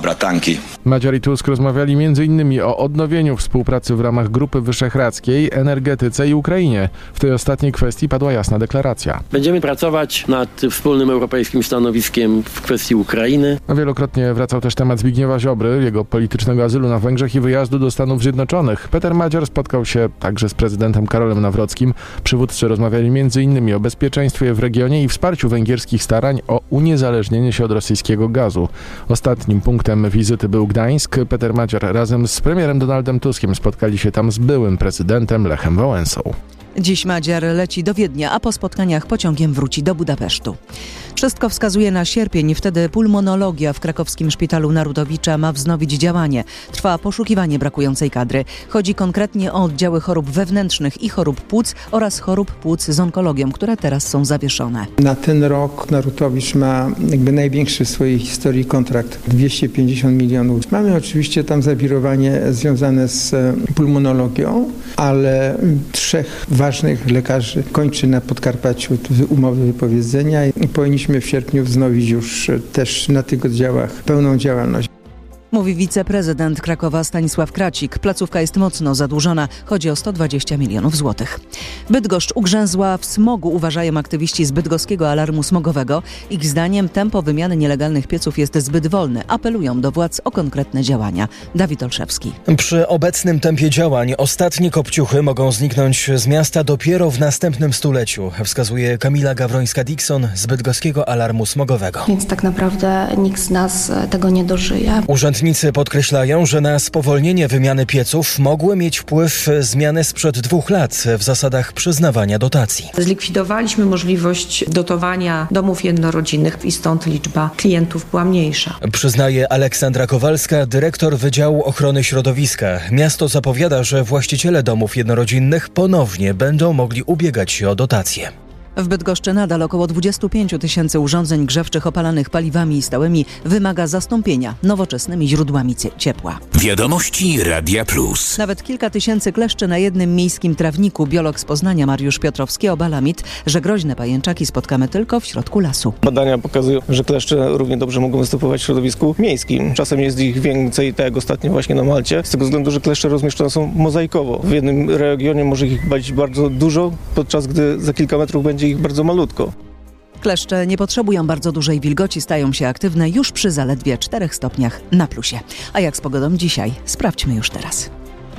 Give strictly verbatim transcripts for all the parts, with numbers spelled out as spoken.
bratanki. Madziar i Tusk rozmawiali między innymi o odnowieniu współpracy w ramach Grupy Wyszehradzkiej, energetyce i Ukrainie. W tej ostatniej kwestii padła jasna deklaracja. Będziemy pracować nad wspólnym europejskim stanowiskiem w kwestii Ukrainy. Wielokrotnie wracał też temat Zbigniewa Ziobry, jego politycznego azylu na Węgrzech i wyjazdu do Stanów Zjednoczonych. Peter Madziar spotkał się także z prezydentem Karolem Nawrockim. Przywódcy rozmawiali między innymi o bezpieczeństwie w regionie i wsparciu węgierskich starań o uniezależnienie się od rosyjskiego gazu. Ostatnim punktem wizyty był Gdańsk. Peter Madziar razem z premierem Donaldem Tuskiem spotkali się tam z byłym prezydentem Lechem Wałęsą. Dziś Madziar leci do Wiednia, a po spotkaniach pociągiem wróci do Budapesztu. Wszystko wskazuje na sierpień, wtedy pulmonologia w krakowskim szpitalu Narutowicza ma wznowić działanie. Trwa poszukiwanie brakującej kadry. Chodzi konkretnie o oddziały chorób wewnętrznych i chorób płuc oraz chorób płuc z onkologią, które teraz są zawieszone. Na ten rok Narutowicz ma jakby największy w swojej historii kontrakt, dwieście pięćdziesiąt milionów. Mamy oczywiście tam zawirowanie związane z pulmonologią, ale trzech ważnych lekarzy kończy na Podkarpaciu umowy wypowiedzenia i powinniśmy w sierpniu wznowić już też na tych oddziałach pełną działalność. Mówi wiceprezydent Krakowa Stanisław Kracik. Placówka jest mocno zadłużona. Chodzi o sto dwadzieścia milionów złotych. Bydgoszcz ugrzęzła w smogu, uważają aktywiści z bydgoskiego alarmu smogowego. Ich zdaniem tempo wymiany nielegalnych pieców jest zbyt wolne. Apelują do władz o konkretne działania. Dawid Olszewski. Przy obecnym tempie działań ostatnie kopciuchy mogą zniknąć z miasta dopiero w następnym stuleciu, wskazuje Kamila Gawrońska-Dixon z bydgoskiego alarmu smogowego. Więc tak naprawdę nikt z nas tego nie dożyje. Urzędnicy podkreślają, że na spowolnienie wymiany pieców mogły mieć wpływ zmiany sprzed dwóch lat w zasadach przyznawania dotacji. Zlikwidowaliśmy możliwość dotowania domów jednorodzinnych i stąd liczba klientów była mniejsza. Przyznaje Aleksandra Kowalska, dyrektor Wydziału Ochrony Środowiska. Miasto zapowiada, że właściciele domów jednorodzinnych ponownie będą mogli ubiegać się o dotacje. W Bydgoszczy nadal około dwadzieścia pięć tysięcy urządzeń grzewczych opalanych paliwami stałymi wymaga zastąpienia nowoczesnymi źródłami ciepła. Wiadomości Radia Plus. Nawet kilka tysięcy kleszczy na jednym miejskim trawniku. Biolog z Poznania Mariusz Piotrowski obala mit, że groźne pajęczaki spotkamy tylko w środku lasu. Badania pokazują, że kleszcze równie dobrze mogą występować w środowisku miejskim. Czasem jest ich więcej, tak jak ostatnio właśnie na Malcie, z tego względu, że kleszcze rozmieszczone są mozaikowo. W jednym regionie może ich być bardzo dużo, podczas gdy za kilka metrów będzie ich bardzo malutko. Kleszcze nie potrzebują bardzo dużej wilgoci, stają się aktywne już przy zaledwie czterech stopniach na plusie. A jak z pogodą dzisiaj? Sprawdźmy już teraz.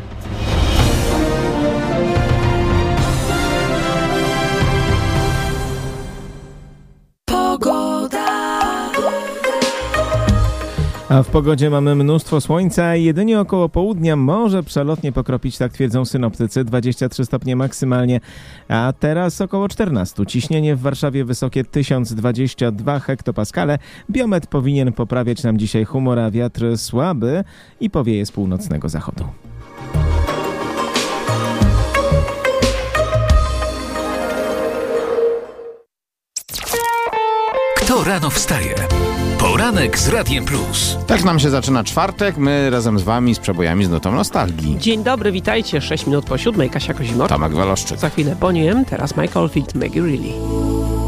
A w pogodzie mamy mnóstwo słońca i jedynie około południa może przelotnie pokropić, tak twierdzą synoptycy, dwadzieścia trzy stopnie maksymalnie, a teraz około czternaście. Ciśnienie w Warszawie wysokie tysiąc dwadzieścia dwa hektopaskale. Biometr powinien poprawiać nam dzisiaj humor, a wiatr słaby i powieje z północnego zachodu. Kto rano wstaje? Poranek z Radiem Plus. Tak nam się zaczyna czwartek, my razem z wami z przebojami z nutą nostalgii. Dzień dobry, witajcie. sześć minut po siódmej, Kasia Kozimor. Tomek Waloszczyk. Za chwilę Bonnie M, teraz Michael Field, Make You Really.